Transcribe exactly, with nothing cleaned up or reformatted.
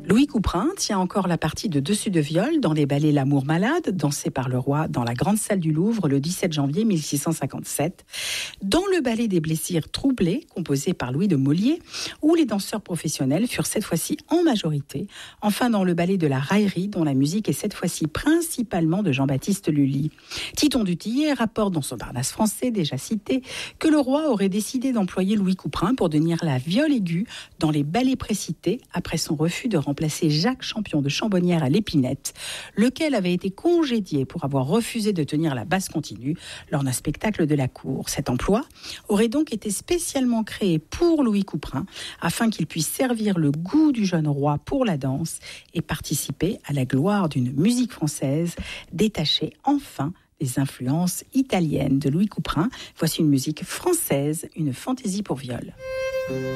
Louis Couperin tient encore la partie de dessus de viol dans les ballets L'Amour malade, dansé par le roi dans la grande salle du Louvre le dix-sept janvier mille six cent cinquante-sept, dans le ballet des blessures troublées, composé par Louis de Molière, où les danseurs professionnels furent cette fois-ci en majorité, enfin dans le ballet de la raillerie, dont la musique est cette fois-ci principalement de Jean-Baptiste Lully. Titon du Tillet rapporte dans son Parnasse français, déjà cité, que le roi aurait décidé d'employer Louis Couperin pour tenir la viole aiguë dans les ballets précités, après son refus de remplacer Jacques Champion de Chambonnières à l'Épinette, lequel avait été congédié pour avoir refusé de tenir la basse continue lors d'un spectacle de la cour. Cet emploi aurait donc été spécialement créé pour Louis Couperin, afin qu'il puisse servir le goût du jeune roi pour la danse et participer à la gloire d'une musique française détachée enfin des influences italiennes de Louis Couperin. Voici une musique française, une fantaisie pour viol.